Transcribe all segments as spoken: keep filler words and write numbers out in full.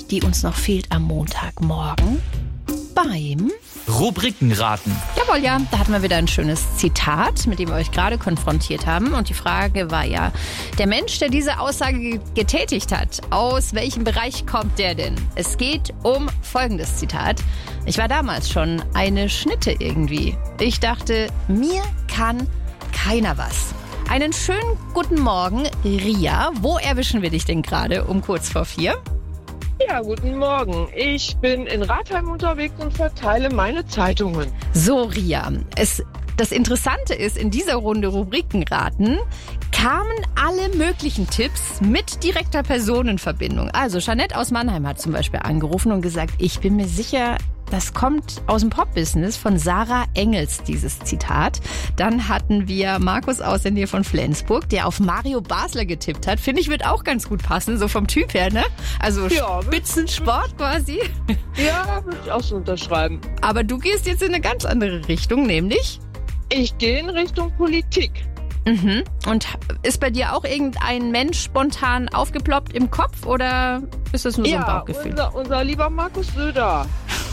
die uns noch fehlt am Montagmorgen beim Rubrikenraten. Jawohl, ja, da hatten wir wieder ein schönes Zitat, mit dem wir euch gerade konfrontiert haben. Und die Frage war ja, der Mensch, der diese Aussage getätigt hat, aus welchem Bereich kommt der denn? Es geht um folgendes Zitat. Ich war damals schon eine Schnitte irgendwie. Ich dachte, mir kann keiner was. Einen schönen guten Morgen, Ria. Wo erwischen wir dich denn gerade um kurz vor vier? Ja, guten Morgen. Ich bin in Ratheim unterwegs und verteile meine Zeitungen. So, Ria, es, das Interessante ist, in dieser Runde Rubrikenraten kamen alle möglichen Tipps mit direkter Personenverbindung. Also Jeanette aus Mannheim hat zum Beispiel angerufen und gesagt, ich bin mir sicher, das kommt aus dem Pop-Business von Sarah Engels, dieses Zitat. Dann hatten wir Markus aus der Nähe von Flensburg, der auf Mario Basler getippt hat. Finde ich, wird auch ganz gut passen, so vom Typ her, ne? Also ja, Spitzensport quasi. Ja, würde ich auch so unterschreiben. Aber du gehst jetzt in eine ganz andere Richtung, nämlich? Ich gehe in Richtung Politik. Mhm. Und ist bei dir auch irgendein Mensch spontan aufgeploppt im Kopf oder ist das nur so ein ja, Bauchgefühl? Unser, unser lieber Markus Söder.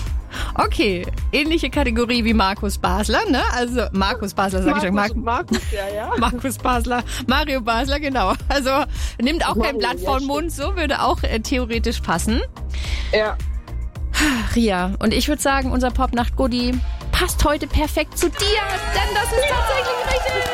Okay, ähnliche Kategorie wie Markus Basler, ne? Also Markus Basler, sag Markus, ich schon. Mar- Markus, ja, ja. Markus Basler, Mario Basler, genau. Also nimmt auch kein Mario, Blatt ja, vor den Mund, so würde auch äh, theoretisch passen. Ja. Ria, und ich würde sagen, unser Popnacht-Goodie passt heute perfekt zu dir, denn das ist tatsächlich richtig.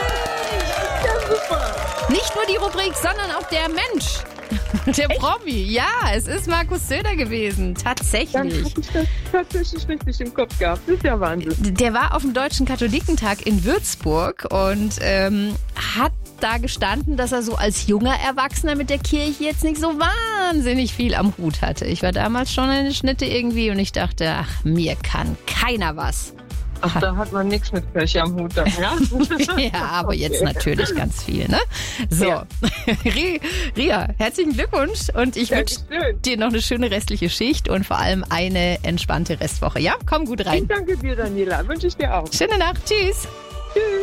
Ja, super. Nicht nur die Rubrik, sondern auch der Mensch. Der Echt? Promi, ja, es ist Markus Söder gewesen, tatsächlich. Dann habe ich das tatsächlich richtig im Kopf gehabt, das ist ja Wahnsinn. Der war auf dem Deutschen Katholikentag in Würzburg und ähm, hat da gestanden, dass er so als junger Erwachsener mit der Kirche jetzt nicht so wahnsinnig viel am Hut hatte. Ich war damals schon eine Schnitte irgendwie und ich dachte, ach, mir kann keiner was. Ach, da hat man nichts mit Kirche am Hut, dann, ja? Ja, aber jetzt natürlich ganz viel, ne? So, ja. Ria, herzlichen Glückwunsch und ich wünsche dir noch eine schöne restliche Schicht und vor allem eine entspannte Restwoche. Ja, komm gut rein. Ich danke dir, Daniela. Wünsche ich dir auch. Schöne Nacht. Tschüss. Tschüss.